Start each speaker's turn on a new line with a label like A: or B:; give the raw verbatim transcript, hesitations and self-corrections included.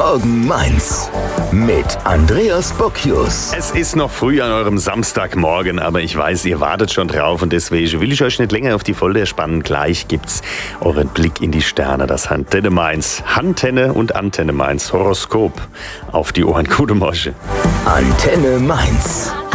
A: Morgen Mainz mit Andreas Bocchius.
B: Es ist noch früh an eurem Samstagmorgen, aber ich weiß, ihr wartet schon drauf und deswegen will ich euch nicht länger auf die Folter spannen. Gleich gibt's euren Blick in die Sterne, das Antenne Mainz. Antenne und Antenne Mainz, Horoskop auf die Ohren. Gute Morgen.
A: Antenne Mainz.